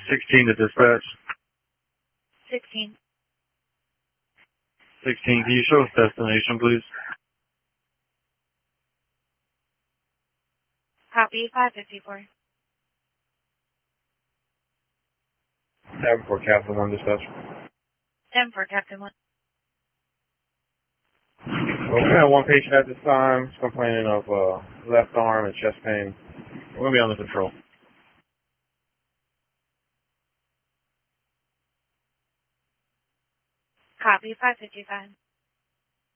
16 to dispatch. 16. 16, can you show us destination, please? Copy, 554. 7 for Captain 1 dispatch. 10 for Captain 1. Well, we have one patient at this time. He's complaining of left arm and chest pain. We're going to be on the patrol. Copy, 555.